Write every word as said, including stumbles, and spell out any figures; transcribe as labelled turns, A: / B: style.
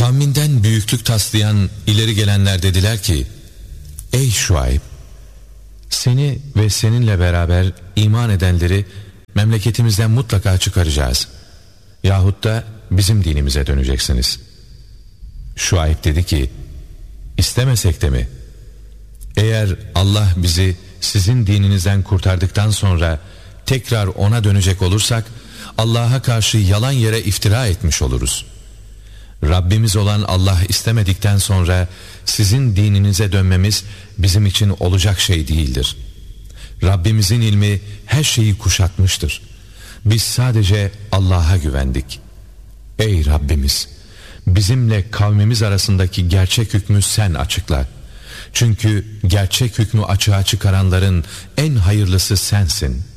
A: Kavminden büyüklük taslayan ileri gelenler dediler ki: Ey Şuayb, seni ve seninle beraber iman edenleri memleketimizden mutlaka çıkaracağız. Yahut da bizim dinimize döneceksiniz. Şuayb dedi ki: İstemesek de mi? Eğer Allah bizi sizin dininizden kurtardıktan sonra tekrar ona dönecek olursak, Allah'a karşı yalan yere iftira etmiş oluruz. Rabbimiz olan Allah istemedikten sonra sizin dininize dönmemiz bizim için olacak şey değildir. Rabbimizin ilmi her şeyi kuşatmıştır. Biz sadece Allah'a güvendik. Ey Rabbimiz, bizimle kavmimiz arasındaki gerçek hükmü sen açıkla. Çünkü gerçek hükmü açığa çıkaranların en hayırlısı sensin.